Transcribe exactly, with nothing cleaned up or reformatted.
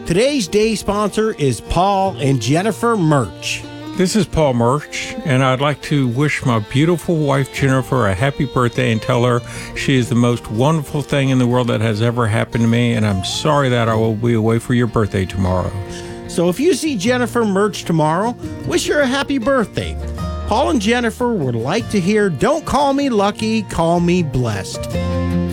Today's day sponsor is Paul and Jennifer Murch. This is Paul Murch, and I'd like to wish my beautiful wife, Jennifer, a happy birthday and tell her she is the most wonderful thing in the world that has ever happened to me, and I'm sorry that I will be away for your birthday tomorrow. So if you see Jennifer Murch tomorrow, wish her a happy birthday. Paul and Jennifer would like to hear, "Don't call me lucky, call me blessed."